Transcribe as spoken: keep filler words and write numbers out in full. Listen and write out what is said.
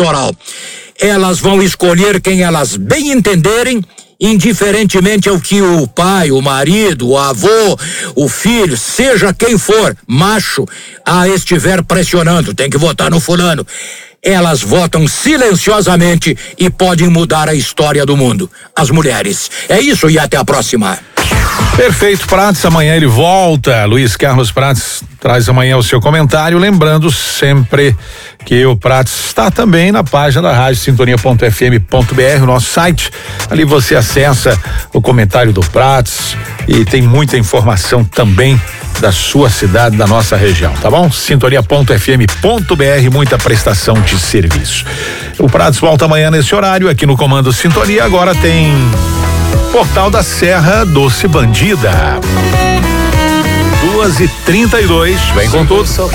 eleitoral. Elas vão escolher quem elas bem entenderem, indiferentemente ao que o pai, o marido, o avô, o filho, seja quem for, macho, a estiver pressionando, tem que votar no fulano. Elas votam silenciosamente e podem mudar a história do mundo. As mulheres. É isso e até a próxima. Perfeito, Prates, amanhã ele volta. Luiz Carlos Prates traz amanhã o seu comentário, lembrando sempre que o Prates está também na página da rádio sintonia ponto f m ponto b r, o nosso site. Ali você acessa o comentário do Prates e tem muita informação também da sua cidade, da nossa região, tá bom? sintonia ponto f m ponto b r, muita prestação de serviço. O Prates volta amanhã nesse horário aqui no Comando Sintonia. Agora tem Portal da Serra Doce Bandida. duas e trinta e dois, vem com tudo.